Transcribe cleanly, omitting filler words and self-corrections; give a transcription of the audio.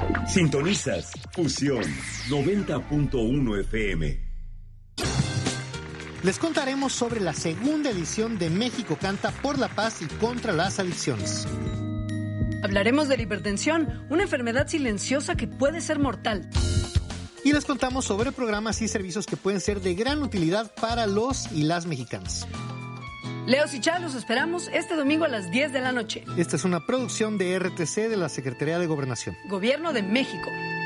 Sintonizas Fusión 90.1 FM. Les contaremos sobre la segunda edición de México Canta por la Paz y contra las adicciones. Hablaremos de la hipertensión, una enfermedad silenciosa que puede ser mortal. Y les contamos sobre programas y servicios que pueden ser de gran utilidad para los y las mexicanas. Leos y Chá, los esperamos este domingo a las 10 de la noche. Esta es una producción de RTC de la Secretaría de Gobernación. Gobierno de México.